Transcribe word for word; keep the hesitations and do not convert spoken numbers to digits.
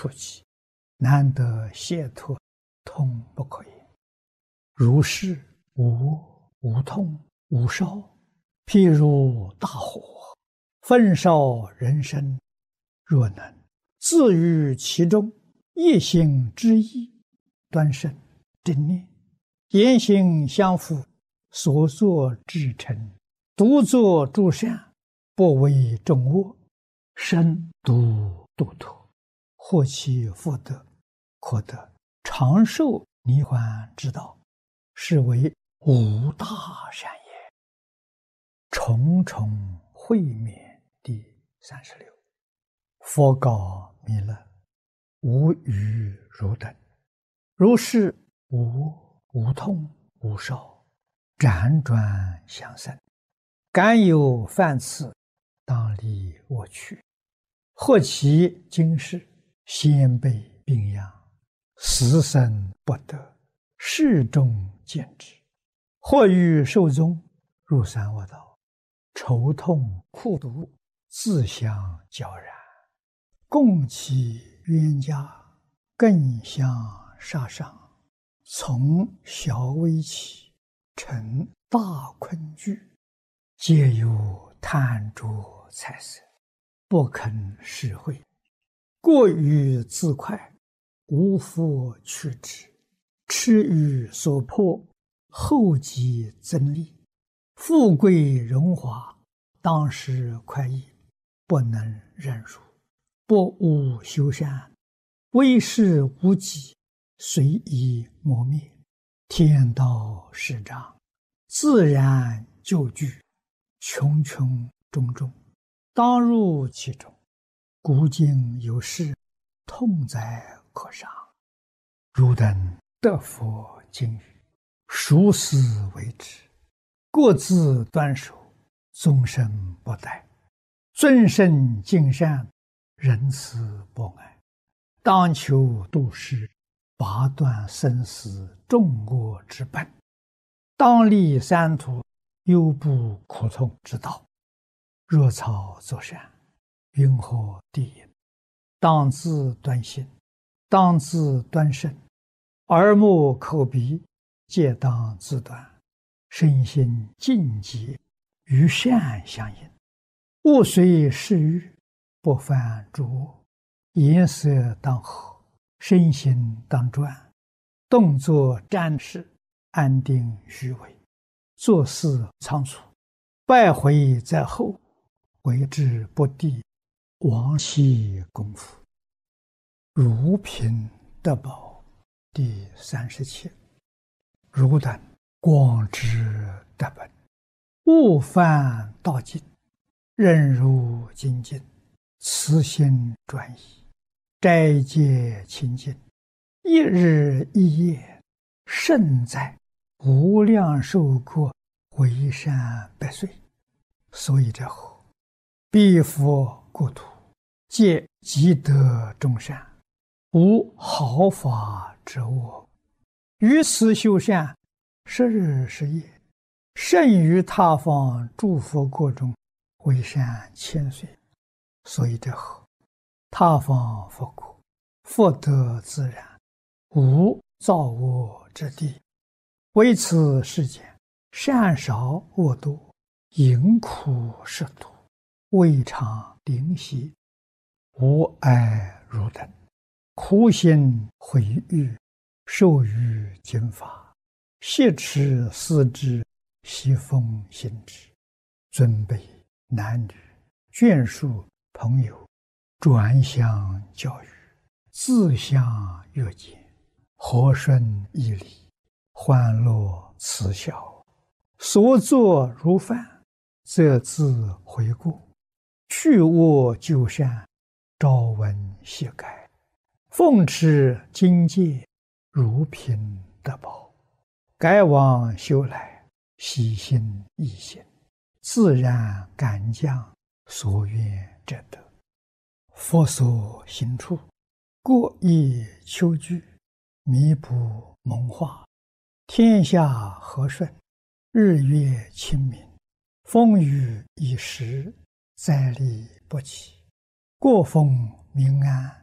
出奇，难得解脱，痛不可言。如是无无痛无烧，譬如大火，焚烧人身。若能自于其中，一心之意，端身正念，言行相符，所作至诚，独作诸善，不为众恶，身独度脱，获其福德，可得长寿涅槃之道，是为无大善也。重重会面第三十六。佛告弥勒：无余汝等，如是无无痛无烧，辗转相生，敢有犯次，当离我去。或其今世先辈病殃，死生不得，世众见之。或欲寿终，入三恶道，愁痛苦毒，自相交然，共其冤家，更相杀伤，从小微起，成大困惧，皆有贪着财色，不肯施惠，过于自快，无复去之，痴于所迫，后继增利，富贵荣华，当时快意，不能忍辱，不务修善，为事无己，随意磨灭，天道始长，自然就具，穷穷种种，当入其中。古今有事，痛哉可伤。汝等得佛经语，熟思为之，各自端守，终身不殆，尊圣敬善，仁慈博爱，当求度世，拔断生死众恶之本，当立三途，忧怖苦痛之道。若草作善，云何地也？当自端心，当自端身，耳目口鼻皆当自端，身心净洁，与善相应，勿随世欲，不犯诸恶，颜色当和，身心当专，动作瞻视，安定虚伪，做事仓促，败毁在后，为之不第，亡其功夫。如贫得宝第三十七。汝等广知得本，勿犯道境，任如精进，慈心专一，斋戒清净，一日一夜，胜在无量寿国，为善百岁。所以者何？彼佛国土，皆积德众善，无毫发之恶。于此修善，十日十夜，胜于他方诸佛国中，为善千岁。所以者何？他方佛国，福德自然，无造恶之地。为此世间，善少恶多，淫苦食毒，未尝灵犀，无碍汝等，苦心毁誉，受于经法，挟持思之，习风行之，尊卑男女，眷属朋友，转相教育，自相约见，和顺义理，欢乐慈孝，所作如犯，则自悔过，去恶就善，朝闻夕改，奉持经戒，如贫得宝，改往修来，喜心易行，自然感将，所愿者得。佛所行处，过亦丘居，弥补蒙化，天下和顺，日月清明，风雨已时，灾利不起，国丰民安，